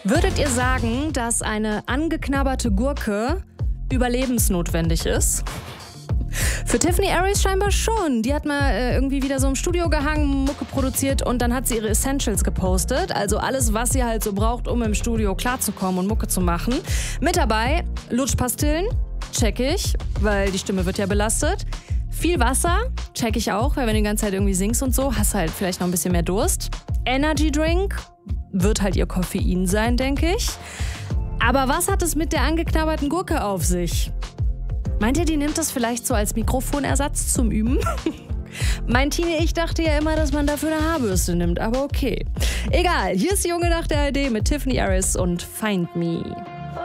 Würdet ihr sagen, dass eine angeknabberte Gurke überlebensnotwendig ist? Für Tiffany Aries scheinbar schon. Die hat mal irgendwie wieder so im Studio gehangen, Mucke produziert und dann hat sie ihre Essentials gepostet. Also alles, was sie halt so braucht, um im Studio klarzukommen und Mucke zu machen. Mit dabei Lutschpastillen, check ich, weil die Stimme wird ja belastet. Viel Wasser, check ich auch, weil wenn du die ganze Zeit irgendwie singst und so, hast du halt vielleicht noch ein bisschen mehr Durst. Energy Drink wird halt ihr Koffein sein, denke ich. Aber was hat es mit der angeknabberten Gurke auf sich? Meint ihr, die nimmt das vielleicht so als Mikrofonersatz zum Üben? Mein Teenie-Ich dachte ja immer, dass man dafür eine Haarbürste nimmt, aber okay. Egal, hier ist die Junge nach der ARD mit Tiffany Aries und Find Me.